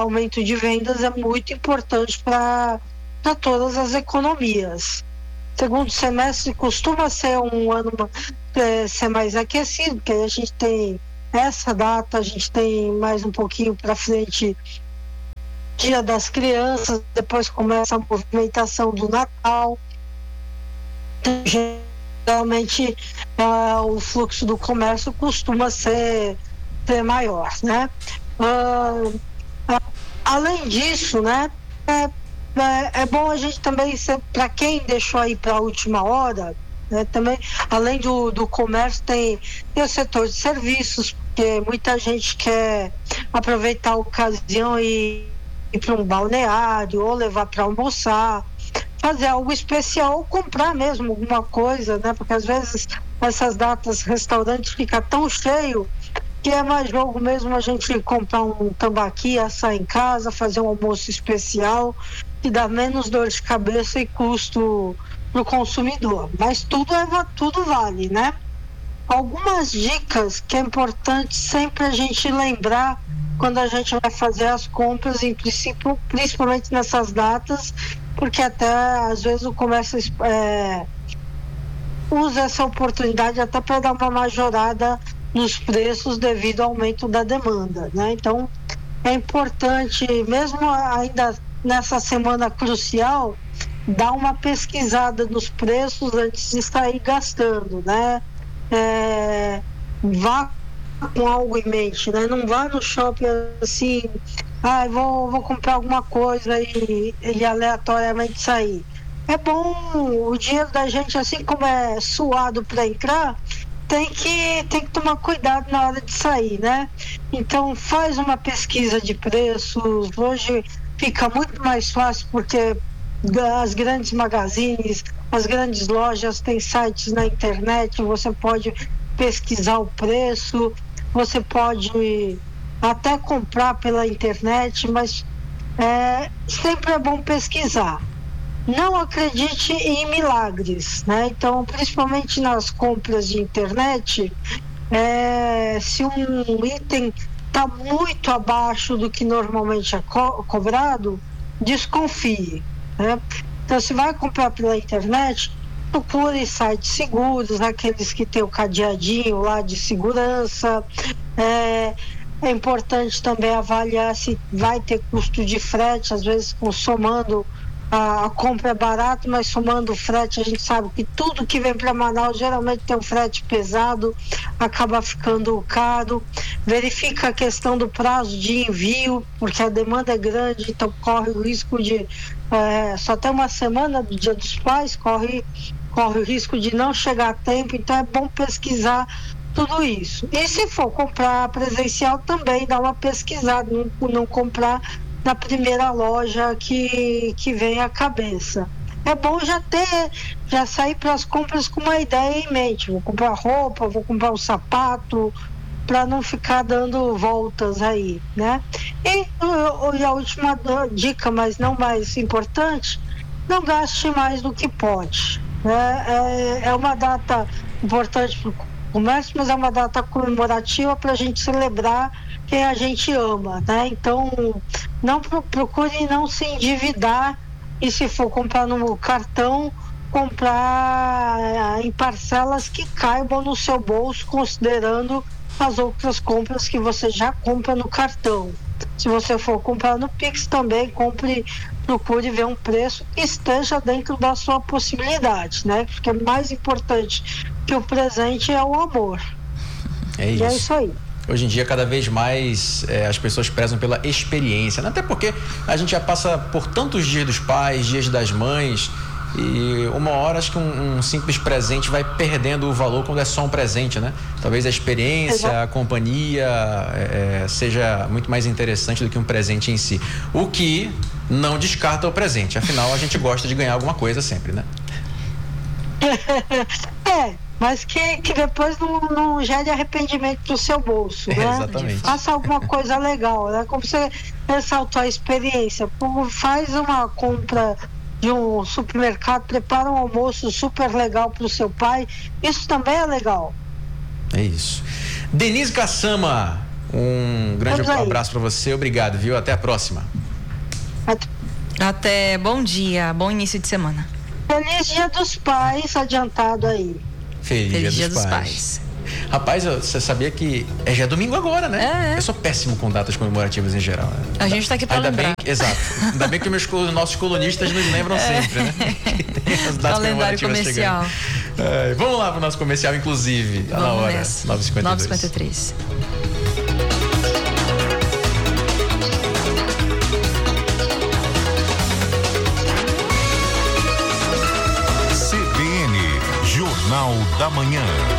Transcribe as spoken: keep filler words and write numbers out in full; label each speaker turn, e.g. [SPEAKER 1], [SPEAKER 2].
[SPEAKER 1] aumento de vendas é muito importante para todas as economias. Segundo semestre costuma ser um ano é, ser mais aquecido, porque a gente tem essa data, a gente tem mais um pouquinho para frente Dia das Crianças, depois começa a movimentação do Natal. Então, geralmente uh, o fluxo do comércio costuma ser, ser maior, né? Uh, uh, além disso, né, é, é, é bom a gente também, para quem deixou aí para a última hora, né, também, além do, do comércio, tem, tem o setor de serviços, porque muita gente quer aproveitar a ocasião e ir para um balneário ou levar para almoçar, fazer algo especial ou comprar mesmo alguma coisa, né? Porque às vezes essas datas restaurantes fica tão cheio que é mais jogo mesmo a gente comprar um tambaqui, assar em casa, fazer um almoço especial, que dá menos dor de cabeça e custo para o consumidor. Mas tudo, é, tudo vale, né? Algumas dicas que é importante sempre a gente lembrar quando a gente vai fazer as compras, em princípio, principalmente nessas datas, porque até às vezes o comércio é, usa essa oportunidade até para dar uma majorada nos preços devido ao aumento da demanda, né? Então é importante, mesmo ainda nessa semana crucial, dar uma pesquisada nos preços antes de sair gastando, né? É, vá com algo em mente, né? Não vá no shopping assim, ah, vou, vou comprar alguma coisa e, e aleatoriamente sair. É bom, o dinheiro da gente, assim como é suado para entrar, tem que, tem que tomar cuidado na hora de sair, né? Então faz uma pesquisa de preços. Hoje fica muito mais fácil porque as grandes magazines, as grandes lojas têm sites na internet, você pode pesquisar o preço, você pode até comprar pela internet, mas é, sempre é bom pesquisar. Não acredite em milagres, né? Então, principalmente nas compras de internet, é, se um item está muito abaixo do que normalmente é co- cobrado, desconfie, né? Então, se vai comprar pela internet, procure sites seguros, aqueles que tem o cadeadinho lá de segurança. É, é importante também avaliar se vai ter custo de frete, às vezes somando a, a compra é barato, mas somando o frete a gente sabe que tudo que vem para Manaus geralmente tem um frete pesado, acaba ficando caro. Verifica a questão do prazo de envio, porque a demanda é grande, então corre o risco de é, só tem uma semana do Dia dos Pais, corre corre o risco de não chegar a tempo, então é bom pesquisar tudo isso. E se for comprar presencial também, dá uma pesquisada, não, não comprar na primeira loja que, que vem à cabeça. É bom já ter, já sair para as compras com uma ideia em mente. Vou comprar roupa, vou comprar um sapato, para não ficar dando voltas aí, né? E, e a última dica, mas não mais importante, não gaste mais do que pode. É, é, é uma data importante para o comércio, mas é uma data comemorativa para a gente celebrar quem a gente ama, né? Então, não procure não se endividar e, se for comprar no cartão, comprar em parcelas que caibam no seu bolso, considerando as outras compras que você já compra no cartão. Se você for comprar no Pix também, compre, procure ver um preço que esteja dentro da sua possibilidade, né? Porque mais importante que o presente é o amor.
[SPEAKER 2] É isso.
[SPEAKER 1] E é isso aí.
[SPEAKER 2] Hoje em dia, cada vez mais é, as pessoas prezam pela experiência, né? Até porque a gente já passa por tantos dias dos pais, dias das mães, e uma hora acho que um, um simples presente vai perdendo o valor quando é só um presente, né? Talvez a experiência, Exato. a companhia é, seja muito mais interessante do que um presente em si. O que não descarta o presente, afinal a gente gosta de ganhar alguma coisa sempre, né?
[SPEAKER 1] É, mas que, que depois não, não gere arrependimento pro seu bolso, né?
[SPEAKER 2] É, exatamente.
[SPEAKER 1] Faça alguma coisa legal, né? Como você ressaltou a experiência, como faz uma compra de um supermercado, prepara um almoço super legal para o seu pai, isso também é legal.
[SPEAKER 2] É isso. Denise Kassama, Um grande abraço para você, obrigado, viu? Até a próxima.
[SPEAKER 1] Até.
[SPEAKER 3] Até, bom dia, bom início de semana.
[SPEAKER 1] Feliz Dia dos Pais adiantado aí.
[SPEAKER 2] Feliz, Feliz Dia, dos, dia dos Pais. pais. Rapaz, você sabia que é já é domingo agora, né?
[SPEAKER 3] É, é.
[SPEAKER 2] Eu sou péssimo com datas comemorativas em geral. Né?
[SPEAKER 3] A gente tá aqui pra
[SPEAKER 2] Ainda
[SPEAKER 3] lembrar.
[SPEAKER 2] Bem, exato. Ainda bem que meus, nossos colunistas nos lembram é. sempre, né?
[SPEAKER 3] As datas calendário comercial.
[SPEAKER 2] É, vamos lá pro nosso comercial, inclusive. Tá na hora. nove e cinquenta e três.
[SPEAKER 4] C B N, Jornal da Manhã.